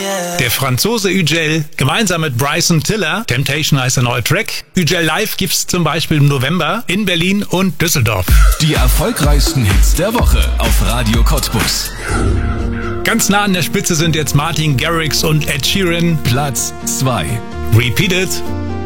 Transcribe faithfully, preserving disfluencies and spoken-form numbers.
Der Franzose Ügel, gemeinsam mit Bryson Tiller, Temptation heißt der neue Track. Ügel Live gibt's zum Beispiel im November in Berlin und Düsseldorf. Die erfolgreichsten Hits der Woche auf Radio Cottbus. Ganz nah an der Spitze sind jetzt Martin Garrix und Ed Sheeran. Platz zwei. Repeat It.